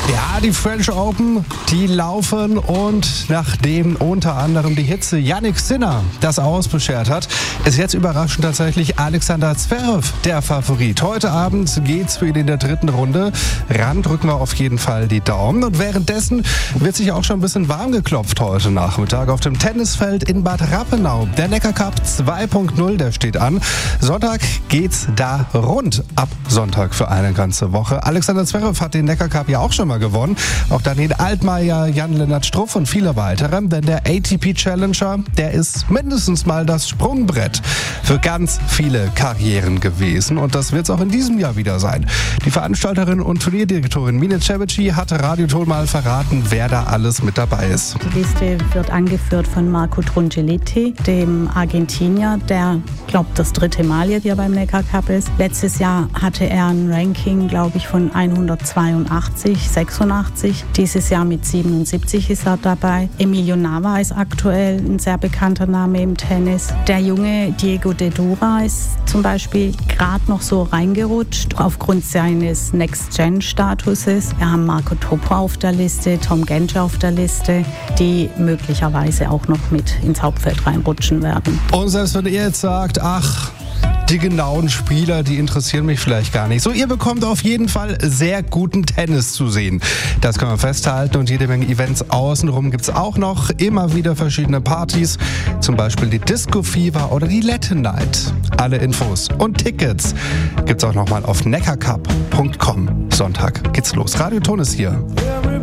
Ja, die French Open, die laufen und nachdem unter anderem die Hitze Jannik Sinner das Aus beschert hat, ist jetzt überraschend tatsächlich Alexander Zverev der Favorit. Heute Abend geht's für ihn in der dritten Runde. Ran drücken wir auf jeden Fall die Daumen. Und währenddessen wird sich auch schon ein bisschen warm geklopft heute Nachmittag auf dem Tennisfeld in Bad Rappenau. Der Neckar Cup 2.0, der steht an. Sonntag geht's da rund ab Sonntag für eine ganze Woche. Alexander Zverev hat den Neckar Cup ja auch schon mal gewonnen. Auch Daniel Altmaier, Jan-Lennart Struff und viele weitere. Denn der ATP Challenger, der ist mindestens mal das Sprungbrett für ganz viele Karrieren gewesen. Und das wird es auch in diesem Jahr wieder sein. Die Veranstalterin und Turnierdirektorin Mine Cevici hat Radio Toll mal verraten, wer da alles mit dabei ist. Die Liste wird angeführt von Marco Trungelliti, dem Argentinier, der, glaube das 3. Mal jetzt hier beim Neckar Cup ist. Letztes Jahr hatte er ein Ranking, glaube ich, von 182, 86. Dieses Jahr mit 77 ist er dabei. Emilio Nava ist aktuell ein sehr bekannter Name im Tennis. Der junge Diego de Dura ist zum Beispiel gerade noch so reingerutscht aufgrund seines Next-Gen-Statuses. Wir haben Marco Topo auf der Liste, Tom Genscher auf der Liste, die möglicherweise auch noch mit ins Hauptfeld reinrutschen werden. Und selbst wenn ihr jetzt sagt, ach, die genauen Spieler, die interessieren mich vielleicht gar nicht. So, ihr bekommt auf jeden Fall sehr guten Tennis zu sehen. Das können wir festhalten und jede Menge Events außenrum gibt es auch noch. Immer wieder verschiedene Partys, zum Beispiel die Disco Fever oder die Latin Night. Alle Infos und Tickets gibt es auch nochmal auf neckarcup.com. Sonntag geht's los. Radio Ton ist hier.